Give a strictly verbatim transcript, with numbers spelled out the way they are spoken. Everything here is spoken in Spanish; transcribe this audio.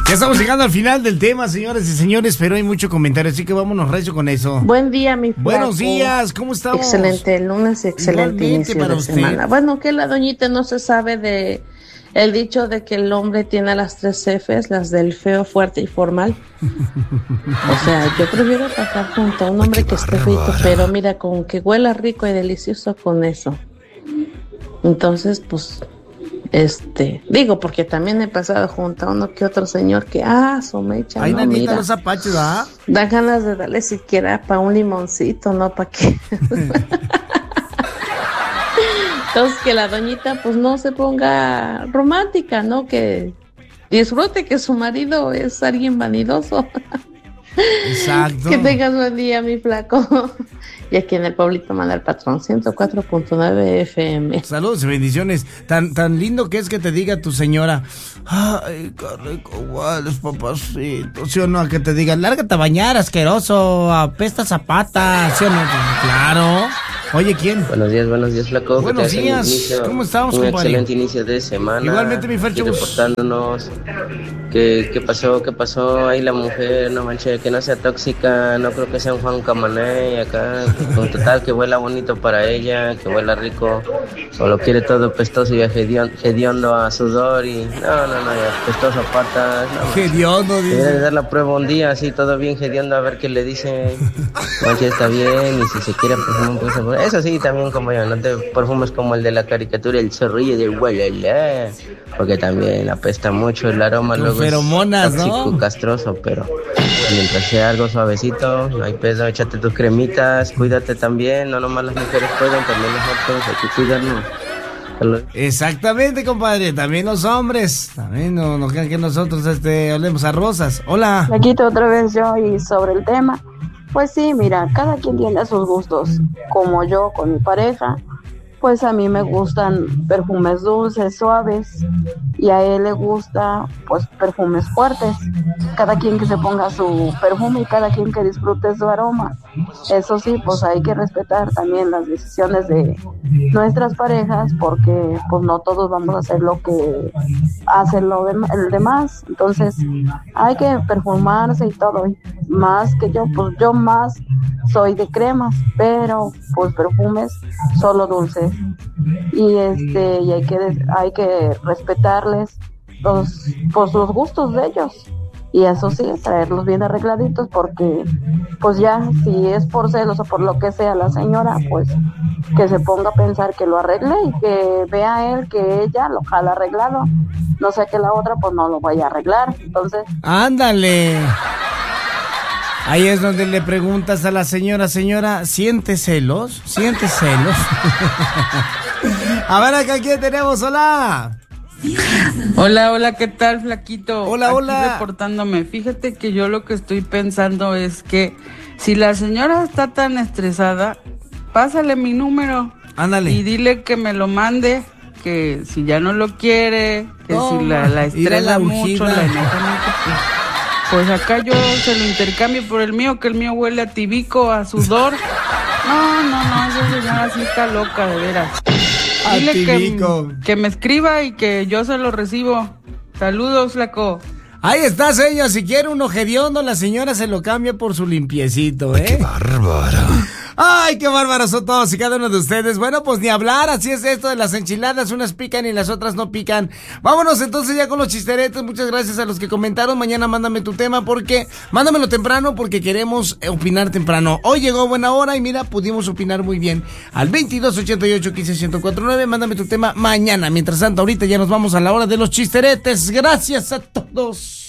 Ya estamos llegando al final del tema, señores y señores, pero hay mucho comentario, así que vámonos recio con eso. Buen día, mi flaco. Buenos días, ¿cómo estamos? Excelente lunes, excelente inicio para de usted. semana. Bueno, que la doñita no se sabe de el dicho de que el hombre tiene las tres Fs, las del feo, fuerte y formal. O sea, yo prefiero pasar junto a un hombre que esté feito, pero mira, con que huela rico y delicioso con eso. Entonces, pues... Este, digo, porque también he pasado junto a uno que otro señor que, ah, su mecha, Ay, no, nanita, mira, los apaches, ¿verdad? da ganas de darle siquiera para un limoncito, ¿no? ¿Para qué? Entonces, que la doñita, pues, no se ponga romántica, ¿no? Que disfrute que su marido es alguien vanidoso. Exacto. Que tengas buen día, mi flaco. Y aquí en el pueblito manda el patrón ciento cuatro punto nueve F M. Saludos y bendiciones. Tan tan lindo que es que te diga tu señora, ay, qué rico hueles, papacito. ¿Sí o no? A que te diga, lárgate a bañar, asqueroso, apesta zapata. ¿Sí o no? Claro. Oye, ¿quién? Buenos días, buenos días, flaco. Buenos días. Inicio, ¿Cómo estamos, un compadre? excelente inicio de semana. Igualmente, mi Fercho. Aquí reportándonos. ¿Qué, ¿Qué pasó? ¿Qué pasó? Ahí la mujer, no manches, que no sea tóxica. No creo que sea un Juan Camané acá. Con total, que huela bonito para ella, que huela rico. Solo quiere todo pestoso y hediondo a sudor. Y no, no, no, ya, pestoso a patas. No, hediondo, dice. Debería de dar la prueba un día, así todo bien hediondo, a ver qué le dice. Manches, está bien. Y si se quiere perfumar, pues eso sí, también como yo, no te perfumes como el de la caricatura, el zorrillo de huelele, porque también apesta mucho el aroma, con luego feromonas, es tóxico, ¿no? castroso, pero mientras sea algo suavecito, no hay pedo, échate tus cremitas, cuídate también, no nomás las mujeres pueden, también nosotros hay que cuidarnos. Exactamente, compadre, también los hombres, también no, no crean que nosotros este, olemos a rosas. Hola. Me quito otra vez yo y sobre el tema. Pues sí, mira, cada quien tiene sus gustos. Como yo con mi pareja, pues a mí me gustan perfumes dulces, suaves, y a él le gusta pues perfumes fuertes. Cada quien que se ponga su perfume y cada quien que disfrute su aroma. Eso sí, pues hay que respetar también las decisiones de nuestras parejas, porque pues no todos vamos a hacer lo que hace lo de, el demás. Entonces hay que perfumarse y todo. Más que yo, pues yo más soy de cremas, pero pues perfumes solo dulces. Y este y hay que hay que respetarles los pues los gustos de ellos. Y eso sí, traerlos bien arregladitos, porque pues ya, si es por celos o por lo que sea la señora, pues que se ponga a pensar que lo arregle y que vea él que ella lo jala arreglado. No sea que la otra pues no lo vaya a arreglar. Entonces... ¡Ándale! Ahí es donde le preguntas a la señora, señora, ¿siente celos? ¿Siente celos? A ver, acá, ¿quién tenemos? ¡Hola! Hola, hola, ¿qué tal, flaquito? Hola, Aquí hola. reportándome. Fíjate que yo lo que estoy pensando es que si la señora está tan estresada, pásale mi número. Ándale. Y dile que me lo mande, que si ya no lo quiere, que no, si la, la estresa la mucho, la enoja mucho, pues, pues acá yo se lo intercambio por el mío, que el mío huele a tibico, a sudor. No, no, no, esa señora sí está loca, de veras. Dile que, que me escriba y que yo se lo recibo. Saludos, flaco. Ahí está, señor. Si quiere un hediondo, la señora se lo cambia por su limpiecito, ¿eh? ¡Qué bárbara! ¡Ay, qué bárbaros son todos y cada uno de ustedes! Bueno, pues ni hablar, así es esto de las enchiladas, unas pican y las otras no pican. Vámonos entonces ya con los chisteretes. Muchas gracias a los que comentaron. Mañana mándame tu tema porque, mándamelo temprano porque queremos opinar temprano. Hoy llegó buena hora y mira, pudimos opinar muy bien. Al veintidós ochenta y ocho quince ciento cuatro nueve, mándame tu tema mañana. Mientras tanto, ahorita ya nos vamos a la hora de los chisteretes. Gracias a todos.